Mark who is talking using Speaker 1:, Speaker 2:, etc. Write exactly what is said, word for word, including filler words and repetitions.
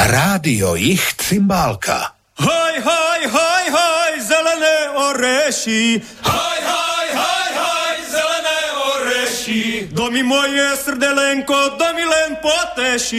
Speaker 1: Rádio Ich Cymbálka.
Speaker 2: Hoj, hoj, hoj, hoj, zelené oreši. Hoj, hoj, hoj, hoj, zelené oreši. Do mi moje srdelenko, do mi len poteši.